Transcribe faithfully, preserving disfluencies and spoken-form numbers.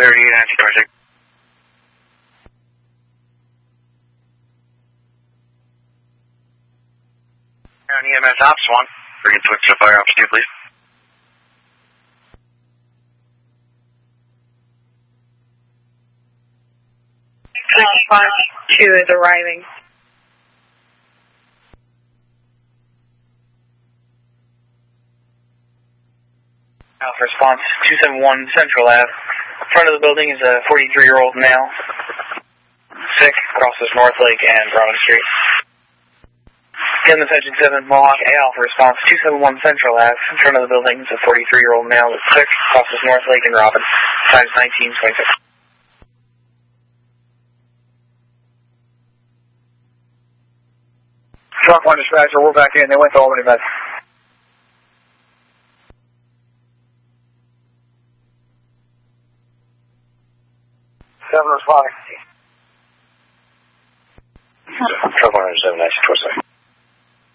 thirty-eight, Nancy Project. On E M S Ops one. Bring it to Fire Ops two, please. Response two is arriving. Alpha response two seven one Central Ave. In front of the building is a forty-three-year-old male. Sick, crosses North Lake and Robin Street. Again, this Engine seven Mohawk A Alpha response two seven one Central Ave. In front of the building is a forty-three-year-old male that's sick, crosses North Lake and Robin. Times nineteen twenty-six. Truck one dispatcher, we're back in. They went to Albany Med. Seven responding. Truck one seven, nice, twisting.